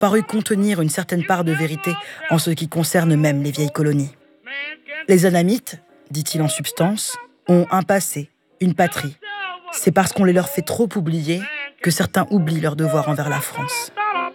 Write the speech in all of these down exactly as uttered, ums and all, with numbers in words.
parut contenir une certaine part de vérité en ce qui concerne même les vieilles colonies. Les Anamites, dit-il en substance, ont un passé, une patrie. C'est parce qu'on les leur fait trop oublier que certains oublient leur devoir envers la France.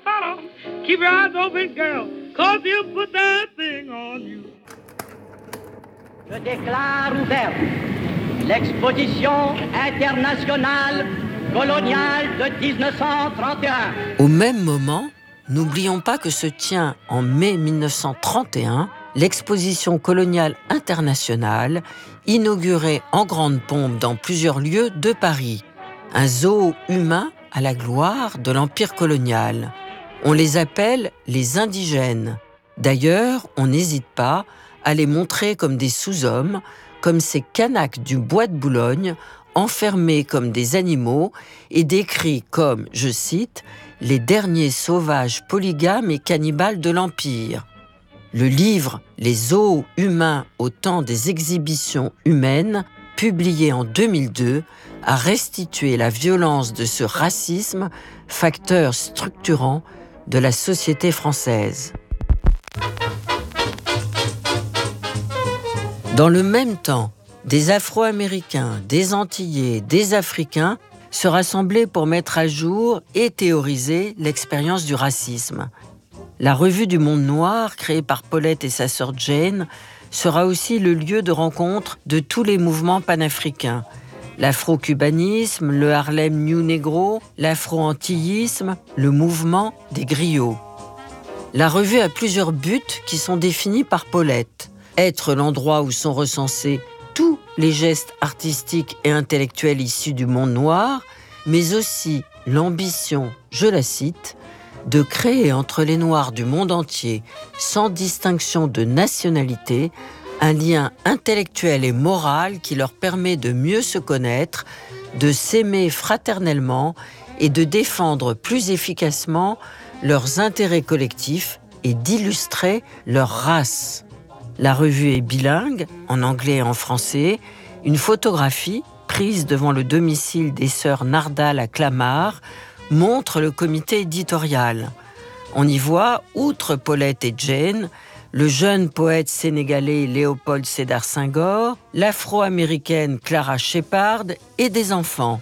Je déclare ouverte l'exposition internationale coloniale de dix-neuf cent trente et un. Au même moment, n'oublions pas que se tient en mai mille neuf cent trente et un l'exposition coloniale internationale, inaugurée en grande pompe dans plusieurs lieux de Paris. Un zoo humain à la gloire de l'empire colonial. On les appelle les indigènes. D'ailleurs, on n'hésite pas à les montrer comme des sous-hommes, comme ces Kanaks du bois de Boulogne, enfermés comme des animaux et décrits comme, je cite, « les derniers sauvages polygames et cannibales de l'Empire ». Le livre « Les zoos humains au temps des exhibitions humaines », publié en deux mille deux, a restitué la violence de ce racisme, facteur structurant de la société française. Dans le même temps, des Afro-Américains, des Antillais, des Africains se rassemblaient pour mettre à jour et théoriser l'expérience du racisme. La Revue du Monde Noir, créée par Paulette et sa sœur Jane, sera aussi le lieu de rencontre de tous les mouvements panafricains. L'afro-cubanisme, le Harlem New Negro, l'afro-antillisme, le mouvement des griots. La revue a plusieurs buts qui sont définis par Paulette. Être l'endroit où sont recensés tous les gestes artistiques et intellectuels issus du monde noir, mais aussi l'ambition, je la cite, de créer entre les Noirs du monde entier, sans distinction de nationalité, un lien intellectuel et moral qui leur permet de mieux se connaître, de s'aimer fraternellement et de défendre plus efficacement leurs intérêts collectifs et d'illustrer leur race. La revue est bilingue, en anglais et en français. Une photographie, prise devant le domicile des sœurs Nardal à Clamart, montre le comité éditorial. On y voit, outre Paulette et Jane, le jeune poète sénégalais Léopold Sédar Senghor, l'afro-américaine Clara Shepard et des enfants.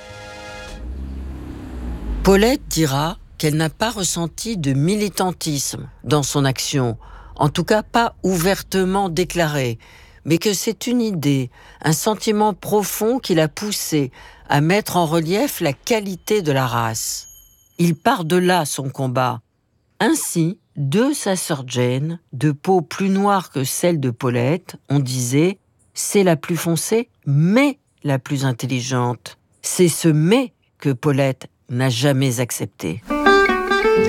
Paulette dira qu'elle n'a pas ressenti de militantisme dans son action, en tout cas pas ouvertement déclaré, mais que c'est une idée, un sentiment profond qui l'a poussée à mettre en relief la qualité de la race. Il part de là son combat. Ainsi, de sa sœur Jane, de peau plus noire que celle de Paulette, on disait « c'est la plus foncée, mais la plus intelligente ». C'est ce « mais » que Paulette n'a jamais accepté.